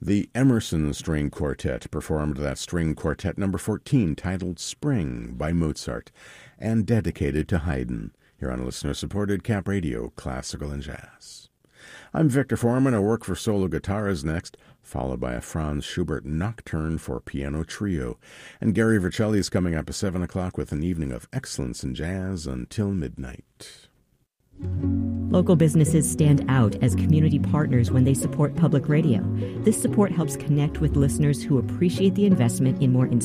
The Emerson String Quartet performed that string quartet number 14 titled Spring by Mozart and dedicated to Haydn here on listener-supported Cap Radio, Classical and Jazz. I'm Victor Foreman. I work for solo guitars next, followed by a Franz Schubert nocturne for piano trio. And Gary Vercelli is coming up at 7 o'clock with an evening of excellence in jazz until midnight. Local businesses stand out as community partners when they support public radio. This support helps connect with listeners who appreciate the investment in more